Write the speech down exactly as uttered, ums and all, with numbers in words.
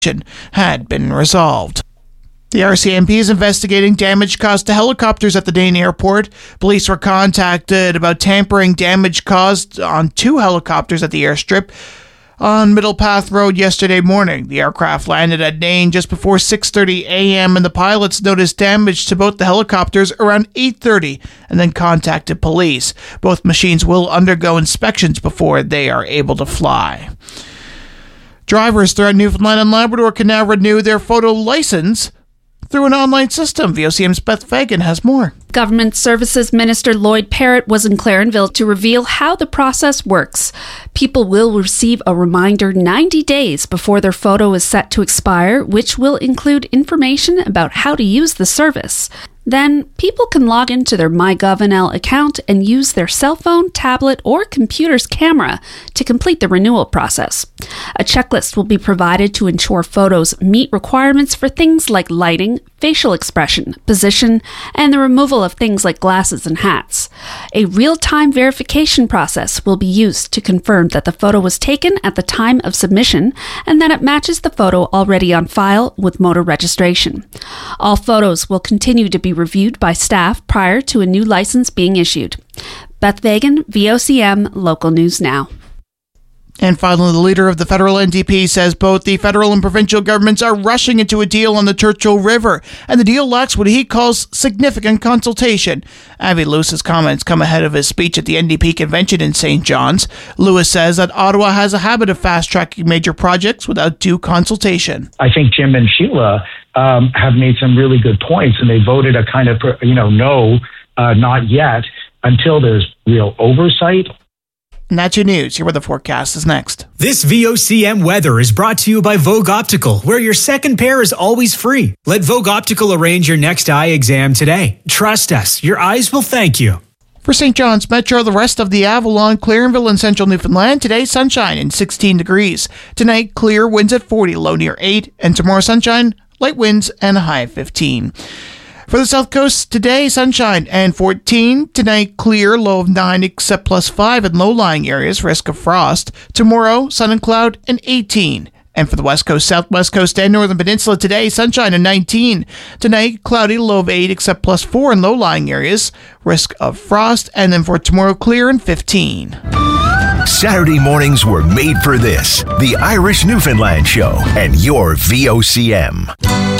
had been resolved. The R C M P is investigating damage caused to helicopters at the Dane Airport. Police were contacted about tampering damage caused on two helicopters at the airstrip on Middle Path Road yesterday morning. The aircraft landed at Dane just before six thirty a.m. and the pilots noticed damage to both the helicopters around eight thirty and then contacted police. Both machines will undergo inspections before they are able to fly. Drivers throughout Newfoundland and Labrador can now renew their photo license through an online system. V O C M's Beth Fagan has more. Government Services Minister Lloyd Parrott was in Clarenville to reveal how the process works. People will receive a reminder ninety days before their photo is set to expire, which will include information about how to use the service. Then, people can log into their MyGovNL account and use their cell phone, tablet, or computer's camera to complete the renewal process. A checklist will be provided to ensure photos meet requirements for things like lighting, facial expression, position, and the removal of things like glasses and hats. A real-time verification process will be used to confirm that the photo was taken at the time of submission and that it matches the photo already on file with motor registration. All photos will continue to be reviewed by staff prior to a new license being issued. Beth Vagan, V O C M, Local News Now. And finally, the leader of the federal N D P says both the federal and provincial governments are rushing into a deal on the Churchill River, and the deal lacks what he calls significant consultation. Avi Lewis's comments come ahead of his speech at the N D P convention in Saint John's. Lewis says that Ottawa has a habit of fast-tracking major projects without due consultation. I think Jim and Sheila um, have made some really good points, and they voted a kind of, you know, no, uh, not yet, until there's real oversight. And that's your news. Here with the forecast is next. This V O C M weather is brought to you by Vogue Optical, where your second pair is always free. Let Vogue Optical arrange your next eye exam today. Trust us, your eyes will thank you. For Saint John's Metro, the rest of the Avalon, Clarenville, and central Newfoundland, today sunshine and sixteen degrees. Tonight, clear, winds at forty, low near eight. And tomorrow, sunshine, light winds, and a high of fifteen. For the South Coast, today, sunshine and fourteen. Tonight, clear, low of nine, except plus five in low-lying areas, risk of frost. Tomorrow, sun and cloud and eighteen. And for the West Coast, Southwest Coast, and Northern Peninsula, today, sunshine and nineteen. Tonight, cloudy, low of eight, except plus four in low-lying areas, risk of frost. And then for tomorrow, clear and fifteen. Saturday mornings were made for this, the Irish Newfoundland Show, and your V O C M.